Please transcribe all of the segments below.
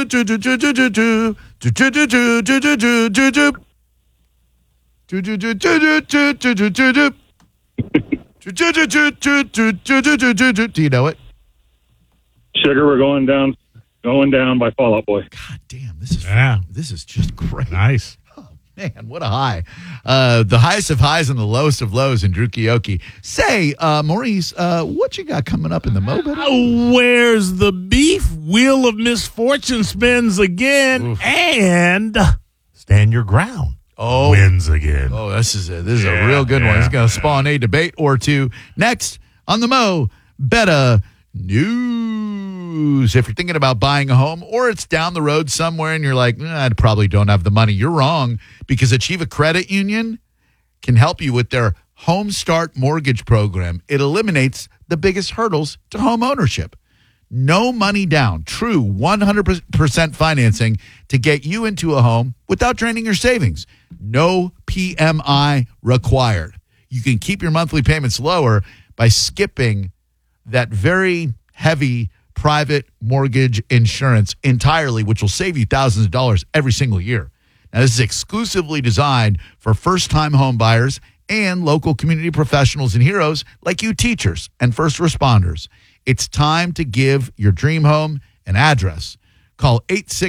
Do you know it? Sugar, we're going down by Fall Out Boy. God damn, this is just great. Nice. Oh, man, what a high. The highest of highs and the lowest of lows in Drew Kioki. Say, Maurice, what you got coming up in the Mo? Where's the beef? Wheel of Misfortune spins again. Oof. And Stand Your Ground wins again. Oh, this is a real good one. It's going to spawn a debate or two. Next on the Mo, Betta News. If you're thinking about buying a home or it's down the road somewhere and you're like, I probably don't have the money, you're wrong, because Achieva Credit Union can help you with their Home Start Mortgage program. It eliminates the biggest hurdles to home ownership. No money down, true 100% financing to get you into a home without draining your savings. No PMI required. You can keep your monthly payments lower by skipping that very heavy private mortgage insurance entirely, which will save you thousands of dollars every single year. Now, this is exclusively designed for first-time home buyers and local community professionals and heroes like you teachers and first responders. It's time to give your dream home an address. Call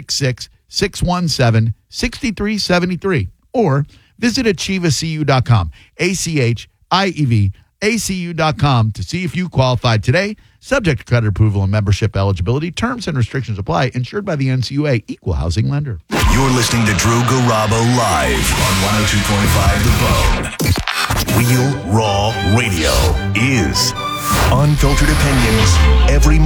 866-617-6373 or visit achievacu.com, ACHIEVACU.com to see if you qualified today. Subject to credit approval and membership eligibility. Terms and restrictions apply. Insured by the NCUA. Equal housing lender. You're listening to Drew Garabo live on 102.5 The Bone. Real Raw Radio is unfiltered opinions every